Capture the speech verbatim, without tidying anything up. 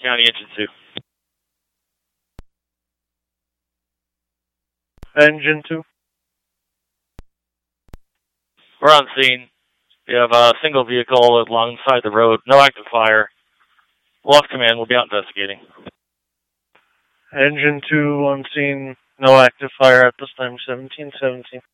County Engine two. Engine two. We're on scene. We have a single vehicle alongside the road, no active fire. Lost command, we'll be out investigating. Engine two on scene, no active fire at this time, seventeen seventeen.